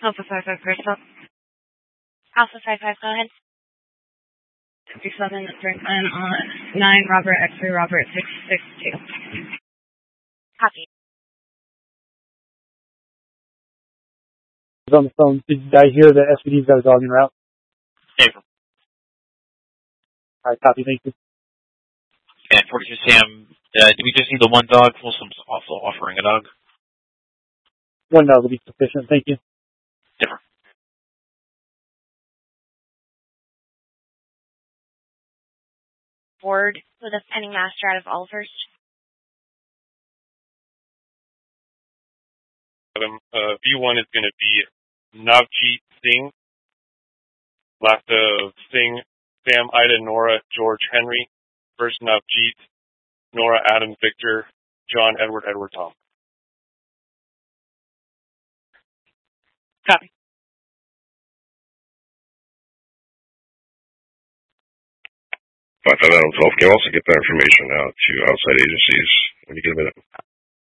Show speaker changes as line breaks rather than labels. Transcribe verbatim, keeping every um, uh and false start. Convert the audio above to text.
Alpha five five, Crystal.
Alpha five five, go ahead.
fifty-seven, Franklin on nine, Robert, X-ray, Robert, six six two.
Copy.
On the phone. Did I hear that S P D's got a dog en route?
April.
All right, copy. Thank you.
And forty-two Sam, uh, do we just need the one dog? Folsom's also offering a dog.
One dog will be sufficient. Thank you.
Different.
Board with a pending master out of Ulverst.
Um, uh, V one is going to be Navjeet Singh, last of Singh, Sam, Ida, Nora, George, Henry, first Navjeet, Nora, Adam, Victor, John, Edward, Edward, Tom.
Copy.
five five Adam twelve, can you also get that information out to outside agencies when you get a minute?